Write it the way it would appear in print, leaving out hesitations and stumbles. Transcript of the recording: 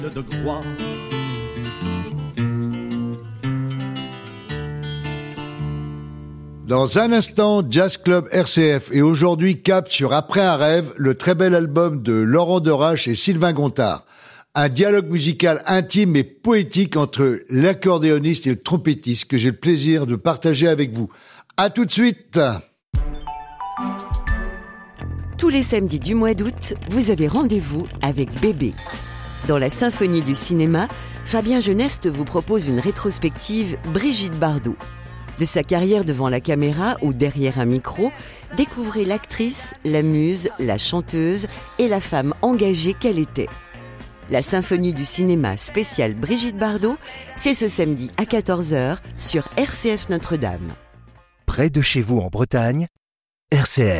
de Groix. Dans un instant, Jazz Club RCF et aujourd'hui cap sur Après un rêve, le très bel album de Laurent Derache et Sylvain Gontard. Un dialogue musical intime et poétique entre l'accordéoniste et le trompettiste que j'ai le plaisir de partager avec vous. À tout de suite. Tous les samedis du mois d'août, vous avez rendez-vous avec Bébé. Dans la symphonie du cinéma, Fabien Geneste vous propose une rétrospective Brigitte Bardot. De sa carrière devant la caméra ou derrière un micro, découvrez l'actrice, la muse, la chanteuse et la femme engagée qu'elle était. La symphonie du cinéma spéciale Brigitte Bardot, c'est ce samedi à 14h sur RCF Notre-Dame. Près de chez vous en Bretagne, RCF.